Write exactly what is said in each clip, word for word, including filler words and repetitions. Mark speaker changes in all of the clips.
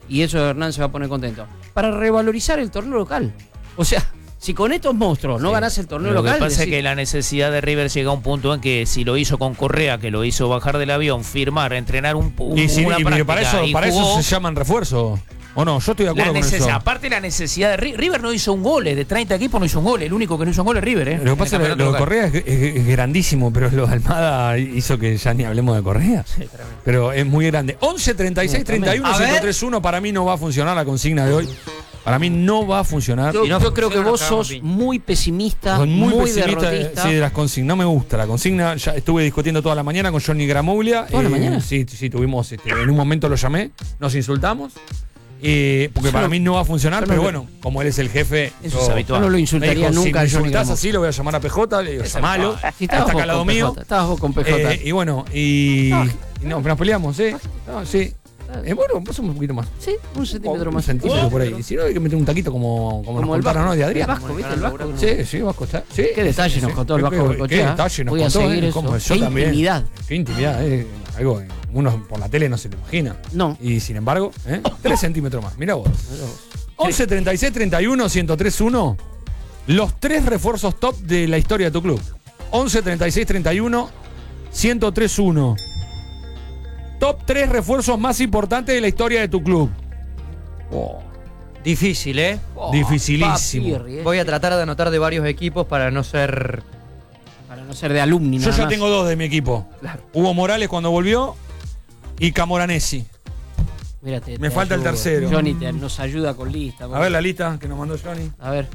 Speaker 1: y eso Hernán se va a poner contento, para revalorizar el torneo local. O sea, si con estos monstruos no sí. ganás el torneo
Speaker 2: lo
Speaker 1: local...
Speaker 2: Lo que pasa
Speaker 1: decir...
Speaker 2: es que la necesidad de River llega a un punto en que si lo hizo con Correa, que lo hizo bajar del avión, firmar, entrenar un, un
Speaker 3: y si,
Speaker 2: una
Speaker 3: y
Speaker 2: práctica
Speaker 3: para eso,
Speaker 2: y
Speaker 3: para
Speaker 2: jugó,
Speaker 3: eso se llaman refuerzo. ¿O no? Yo estoy de acuerdo con eso.
Speaker 2: Aparte la necesidad de River, River no hizo un gol, de treinta equipos no hizo un gol, el único que no hizo un gol es River. ¿eh?
Speaker 3: Lo que pasa es que lo de Correa es, es, es grandísimo, pero lo de Almada hizo que ya ni hablemos de Correa. Sí, pero es muy grande. once, treinta y seis, treinta y uno, ciento tres uno, para mí no va a funcionar la consigna de hoy. Para mí no va a funcionar.
Speaker 1: Yo,
Speaker 3: no
Speaker 1: yo creo que vos sos muy pesimista, muy,
Speaker 3: muy
Speaker 1: pesimista
Speaker 3: derrotista. Sí, de las consignas. No me gusta la consigna. Ya estuve discutiendo toda la mañana con Johnny Gramuglia.
Speaker 1: ¿Toda eh, la mañana?
Speaker 3: Sí, sí, tuvimos. Este, en un momento lo llamé, nos insultamos. Eh, porque yo para no, mí no va a funcionar, pero no, bueno, como él es el jefe,
Speaker 1: eso es habitual. Yo no lo insultaría
Speaker 3: dijo,
Speaker 1: nunca.
Speaker 3: Si me insultás así, lo voy a llamar a P J, le digo, llamalo.
Speaker 1: Si estabas
Speaker 3: acá al lado mío.
Speaker 1: Estabas vos con P J.
Speaker 3: Eh, y bueno, y. No, y no, nos peleamos, ¿eh? No, sí. Eh, bueno, pasamos un poquito más.
Speaker 1: Sí, un centímetro
Speaker 3: oh,
Speaker 1: más.
Speaker 3: Un centímetro oh, por ahí. Y si no, hay que meter un taquito como, como, como nos contaron, ¿no? De Adrián.
Speaker 1: El Vasco, ¿viste? El Vasco.
Speaker 3: Sí, sí, Vasco está. Sí,
Speaker 1: qué detalle sí, nos contó el Vasco Bengochea.
Speaker 3: Qué detalle nos
Speaker 1: Voy
Speaker 3: contó.
Speaker 1: A seguir
Speaker 3: eh,
Speaker 1: eso.
Speaker 3: Como yo
Speaker 1: qué
Speaker 3: también.
Speaker 1: Intimidad.
Speaker 3: Qué intimidad, eh. Algo que uno por la tele no se lo imagina.
Speaker 1: No.
Speaker 3: Y sin embargo, ¿eh? tres centímetros más. Mirá vos. once, treinta y seis, treinta y uno, ciento tres uno. Los tres refuerzos top de la historia de tu club. once, treinta y seis, treinta y uno, ciento tres uno. Top tres refuerzos más importantes de la historia de tu club.
Speaker 4: Oh. Difícil, ¿eh?
Speaker 3: Oh, Dificilísimo.
Speaker 4: Papi, voy a tratar de anotar de varios equipos para no ser...
Speaker 1: Para no ser de alumni.
Speaker 3: Yo
Speaker 1: nada
Speaker 3: ya
Speaker 1: más.
Speaker 3: tengo dos de mi equipo. Claro. Hugo Morales cuando volvió y Camoranesi.
Speaker 1: Mira, te,
Speaker 3: Me
Speaker 1: te
Speaker 3: falta
Speaker 1: ayudo.
Speaker 3: el tercero.
Speaker 1: Johnny te, nos ayuda con lista.
Speaker 3: A ver la lista que nos mandó Johnny.
Speaker 1: A ver.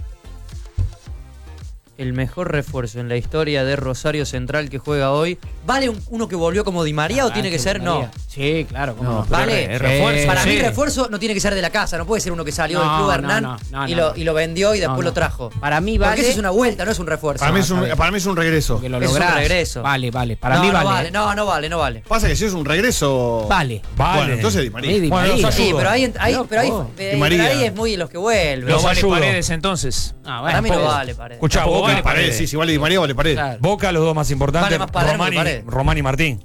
Speaker 4: El mejor refuerzo en la historia de Rosario Central que juega hoy. ¿Vale un, uno que volvió como Di María ah, o tiene que ser?
Speaker 1: María.
Speaker 4: No.
Speaker 1: Sí, claro. ¿Cómo no?
Speaker 4: No, vale.
Speaker 1: Refuerzo.
Speaker 4: Para
Speaker 1: sí.
Speaker 4: mí refuerzo no tiene que ser de la casa. No puede ser uno que salió
Speaker 1: no,
Speaker 4: del club Hernán
Speaker 1: no, no, no,
Speaker 4: y, lo,
Speaker 1: no.
Speaker 4: y lo vendió y después
Speaker 1: no, no.
Speaker 4: lo trajo.
Speaker 1: Para mí vale.
Speaker 4: Porque eso es una vuelta, no es un refuerzo.
Speaker 5: Para mí es un, para mí es un regreso.
Speaker 1: Lo
Speaker 4: es un regreso.
Speaker 1: Vale, vale. Para
Speaker 4: no,
Speaker 1: mí
Speaker 4: no
Speaker 1: vale.
Speaker 4: vale. No, no vale, no vale.
Speaker 5: Pasa que si es un regreso.
Speaker 1: Vale.
Speaker 3: Vale.
Speaker 5: Bueno, entonces Di María.
Speaker 1: Di
Speaker 3: bueno,
Speaker 1: María.
Speaker 4: Sí, pero ahí, ahí,
Speaker 1: no,
Speaker 4: pero ahí,
Speaker 1: oh.
Speaker 4: eh, pero ahí es muy los que vuelven.
Speaker 2: No
Speaker 3: Los
Speaker 2: vale
Speaker 3: ayudo.
Speaker 2: Paredes entonces.
Speaker 1: Ah, bueno,
Speaker 4: Para mí no
Speaker 1: Paredes.
Speaker 4: vale, Paredes.
Speaker 3: Escuchá,
Speaker 2: Tampoco
Speaker 3: Boca,
Speaker 2: vale
Speaker 5: Paredes,
Speaker 2: Paredes.
Speaker 5: sí, si vale Di María, vale Paredes.
Speaker 1: Claro.
Speaker 3: Boca, los dos más importantes.
Speaker 4: Vale más Palermo
Speaker 3: Román,
Speaker 4: que
Speaker 3: y,
Speaker 4: Paredes.
Speaker 3: Román y Martín.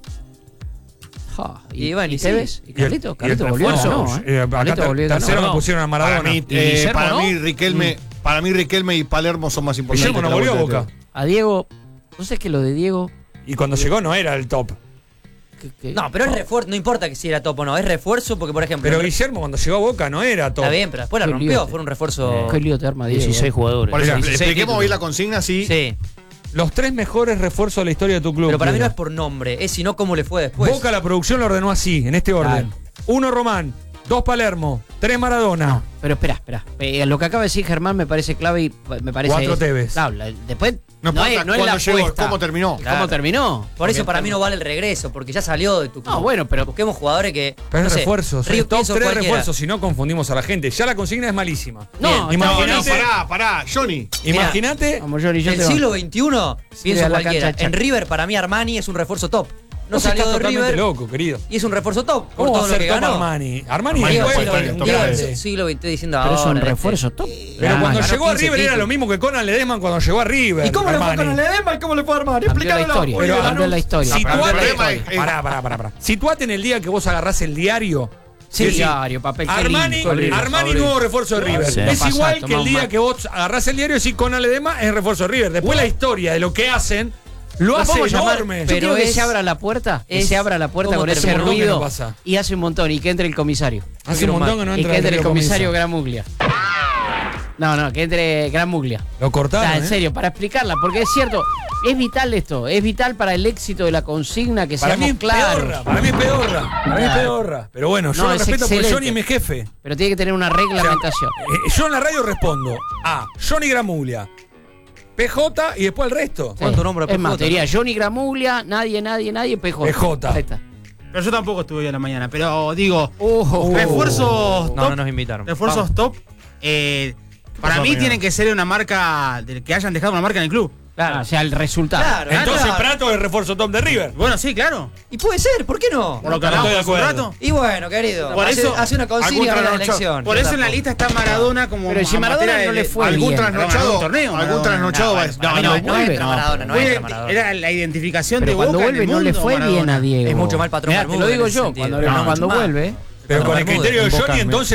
Speaker 1: Ja,
Speaker 4: Y bueno,
Speaker 1: ¿Y
Speaker 4: y
Speaker 1: Tevez? ¿Y
Speaker 3: Y el-
Speaker 1: Carlito?
Speaker 3: y el
Speaker 1: Carlito volvió.
Speaker 3: refuerzo,
Speaker 1: No, ¿eh?
Speaker 3: eh, acá
Speaker 1: Carlito
Speaker 3: ter-
Speaker 1: volvió y ganó.
Speaker 3: tercero me
Speaker 2: No.
Speaker 3: pusieron a Maradona.
Speaker 5: Para mí,
Speaker 2: ¿Y
Speaker 5: eh,
Speaker 2: Guillermo,
Speaker 5: para
Speaker 2: no?
Speaker 5: mí Riquelme, para mí Riquelme y Palermo son más importantes.
Speaker 3: Guillermo no
Speaker 5: que la
Speaker 3: volvió a
Speaker 5: vuelta de
Speaker 3: Boca.
Speaker 5: Tevez.
Speaker 1: A Diego. ¿No sé que lo de Diego?
Speaker 3: Y cuando llegó no era el top.
Speaker 1: Que, que,
Speaker 4: No, pero es refuerzo, no importa que si era top o no, es refuerzo porque, por ejemplo.
Speaker 3: Pero
Speaker 4: el-
Speaker 3: Guillermo cuando llegó a Boca no era top.
Speaker 4: Está bien, pero después la
Speaker 1: Qué
Speaker 4: rompió,
Speaker 1: lío.
Speaker 4: fue un refuerzo.
Speaker 1: Qué lío te arma Diego.
Speaker 2: dieciséis jugadores.
Speaker 5: Por eso,
Speaker 2: dieciséis
Speaker 5: expliquemos
Speaker 2: títulos.
Speaker 5: hoy la consigna, sí.
Speaker 4: Sí,
Speaker 3: Los tres mejores refuerzos de la historia de tu club.
Speaker 4: pero para mí no
Speaker 3: Diego.
Speaker 4: es por nombre, es sino cómo le fue después.
Speaker 3: Boca la producción lo ordenó así, en este orden. Uno Román, dos Palermo, tres Maradona.
Speaker 1: Pero espera, espera. Eh, lo que acaba de decir Germán me parece clave y me parece.
Speaker 3: Cuatro Tevez.
Speaker 1: Claro, la- después.
Speaker 5: No
Speaker 1: No,
Speaker 5: importa
Speaker 1: es, no es
Speaker 5: cuándo
Speaker 1: la
Speaker 5: llegó,
Speaker 1: apuesta.
Speaker 5: cómo terminó.
Speaker 4: Claro.
Speaker 1: ¿Cómo terminó?
Speaker 4: Por eso
Speaker 1: Porque-
Speaker 4: para mí no vale el regreso, porque ya salió de tu club.
Speaker 1: No, bueno, pero.
Speaker 4: Busquemos jugadores que.
Speaker 3: Pero
Speaker 4: no
Speaker 3: es
Speaker 4: sé,
Speaker 3: refuerzos,
Speaker 4: Río
Speaker 3: es top
Speaker 4: Pienso
Speaker 3: tres
Speaker 4: cualquiera.
Speaker 3: refuerzos, si no confundimos a la gente. Ya la consigna es malísima.
Speaker 1: No,
Speaker 4: Bien,
Speaker 1: está
Speaker 3: imagínate-
Speaker 5: No,
Speaker 1: bien.
Speaker 5: pará, pará, Johnny.
Speaker 3: Imagínate.
Speaker 1: Vamos, Johnny, yo
Speaker 4: En
Speaker 1: te
Speaker 4: el
Speaker 1: banco.
Speaker 4: siglo veintiuno, pienso
Speaker 1: a la
Speaker 4: cualquiera.
Speaker 1: cancha,
Speaker 4: En
Speaker 1: Chaco.
Speaker 4: River, para mí Armani es un refuerzo top. No
Speaker 3: Vos
Speaker 4: salió
Speaker 3: estás
Speaker 4: de
Speaker 3: totalmente
Speaker 4: River
Speaker 3: loco, querido.
Speaker 4: y es un refuerzo top por
Speaker 3: ¿Cómo va
Speaker 4: todo
Speaker 3: a
Speaker 4: lo
Speaker 3: ser
Speaker 4: que
Speaker 3: top
Speaker 4: ganó.
Speaker 3: Armani? Armani
Speaker 5: Armani
Speaker 4: Digo,
Speaker 5: no
Speaker 3: fue
Speaker 4: siglo
Speaker 5: puede
Speaker 3: el
Speaker 5: estar en
Speaker 4: veinte,
Speaker 5: top
Speaker 4: digo,
Speaker 5: grande.
Speaker 4: siglo veinte diciendo
Speaker 1: Pero es
Speaker 4: ahora.
Speaker 1: un
Speaker 4: este.
Speaker 1: refuerzo top.
Speaker 3: Pero
Speaker 1: Ah,
Speaker 3: cuando
Speaker 4: ganó
Speaker 3: llegó a
Speaker 4: quince
Speaker 3: River era
Speaker 4: títulos.
Speaker 3: lo mismo que Conan Ledesma cuando llegó a River.
Speaker 4: ¿Y cómo le fue
Speaker 3: Armani.
Speaker 4: con el Ledesma y cómo le fue a Armani?
Speaker 1: Cambió la
Speaker 4: Explícamelo.
Speaker 1: historia.
Speaker 3: Pero
Speaker 1: Cambió la historia.
Speaker 3: Situate,
Speaker 5: Pero el problema es-
Speaker 3: pará, pará, pará, pará. Situate en el día que vos agarrás el diario.
Speaker 1: Sí,
Speaker 3: y decís,
Speaker 1: diario, papel. qué
Speaker 3: Armani,
Speaker 1: lindo, lindo,
Speaker 3: Armani
Speaker 1: Fabri.
Speaker 3: nuevo refuerzo de River.
Speaker 2: Sí.
Speaker 3: Es
Speaker 1: Pasá,
Speaker 3: igual que
Speaker 1: tomá
Speaker 3: el
Speaker 1: un
Speaker 3: día
Speaker 1: mate.
Speaker 3: que vos agarrás el diario y decís Conan Ledesma es refuerzo de River. Después la historia de lo que hacen lo
Speaker 1: ¿Lo
Speaker 3: hace
Speaker 1: podemos llamar?
Speaker 3: enorme.
Speaker 1: Yo
Speaker 4: Pero
Speaker 1: quiero que
Speaker 4: es-
Speaker 1: se abra la puerta, que
Speaker 4: es-
Speaker 1: se abra la puerta
Speaker 4: ¿cómo
Speaker 1: con ese
Speaker 4: terminó?
Speaker 3: ¿Qué
Speaker 1: ruido
Speaker 3: no pasa?
Speaker 1: y hace un montón y que entre el comisario.
Speaker 3: Hace un montón que no
Speaker 1: y
Speaker 3: entra
Speaker 1: que entre el
Speaker 3: Darío
Speaker 1: comisario
Speaker 3: Comiso.
Speaker 1: Gramuglia. No, no, que entre Gramuglia.
Speaker 3: Lo cortaron.
Speaker 1: Está, en
Speaker 3: ¿eh?
Speaker 1: serio, para explicarla, porque es cierto, es vital esto, es vital para el éxito de la consigna que
Speaker 3: Para mí
Speaker 1: seamos
Speaker 3: es
Speaker 1: claros.
Speaker 3: pedorra, para mí es pedorra, para mí es pedorra. Pero bueno, yo
Speaker 1: No,
Speaker 3: lo
Speaker 1: es
Speaker 3: respeto porque
Speaker 1: excelente.
Speaker 3: Johnny es mi jefe.
Speaker 1: Pero tiene que tener una reglamentación.
Speaker 3: Eh, yo en la radio respondo a Johnny Gramuglia, P J y después el resto.
Speaker 4: ¿Cuánto nombra
Speaker 1: Es más,
Speaker 4: P J?
Speaker 1: te diría Johnny Gramuglia, nadie, nadie, nadie, P J.
Speaker 3: P J.
Speaker 1: Ahí está.
Speaker 6: Pero yo tampoco estuve hoy a la mañana. Pero digo,
Speaker 1: Uh,
Speaker 6: refuerzos
Speaker 4: No,
Speaker 6: top.
Speaker 4: no nos invitaron.
Speaker 6: refuerzos top. eh, para
Speaker 5: Pasó
Speaker 6: mí
Speaker 5: mañana.
Speaker 6: tienen que ser una marca. De que hayan dejado una marca en el club.
Speaker 1: Claro, o sea, el resultado.
Speaker 4: Claro,
Speaker 3: Entonces
Speaker 4: claro.
Speaker 3: Prato es refuerzo top de River.
Speaker 6: Bueno, sí, claro.
Speaker 4: Y puede ser, ¿por qué no?
Speaker 6: Por lo que
Speaker 3: No estoy de
Speaker 6: hablamos hace un
Speaker 3: acuerdo.
Speaker 6: rato.
Speaker 4: Y bueno, querido,
Speaker 6: Por
Speaker 4: hace,
Speaker 6: eso,
Speaker 4: hace una consigna
Speaker 5: algún
Speaker 4: para la
Speaker 5: trasnochado.
Speaker 4: elección.
Speaker 6: Por eso en la lista está Maradona como.
Speaker 1: Pero si
Speaker 6: a
Speaker 1: Maradona
Speaker 6: materia
Speaker 1: no
Speaker 6: de-
Speaker 1: le fue
Speaker 5: ¿Algún
Speaker 1: bien.
Speaker 5: trasnochado?
Speaker 6: Algún torneo,
Speaker 5: ¿Algún
Speaker 6: Maradona,
Speaker 5: trasnochado?
Speaker 6: no,
Speaker 5: va-
Speaker 6: para
Speaker 5: No,
Speaker 6: mí
Speaker 5: no,
Speaker 4: no, no
Speaker 1: vuelve,
Speaker 4: entra
Speaker 1: no,
Speaker 4: Maradona, no
Speaker 6: Fue-
Speaker 4: entra Maradona.
Speaker 6: Era la identificación
Speaker 1: Pero
Speaker 6: de
Speaker 1: cuando
Speaker 6: Boca en
Speaker 1: vuelve
Speaker 6: el
Speaker 1: no le
Speaker 6: mundo,
Speaker 1: fue
Speaker 6: Maradona.
Speaker 1: bien a Diego.
Speaker 4: Es mucho mal patrón
Speaker 1: Mirá, te
Speaker 4: Bermúdez
Speaker 1: lo digo
Speaker 4: en ese
Speaker 1: yo,
Speaker 4: sentido.
Speaker 1: cuando,
Speaker 4: No,
Speaker 1: cuando
Speaker 4: mucho más.
Speaker 1: vuelve.
Speaker 3: Pero con el
Speaker 4: Bermúdez,
Speaker 3: criterio de
Speaker 5: en Boca,
Speaker 3: Johnny,
Speaker 5: me-
Speaker 3: entonces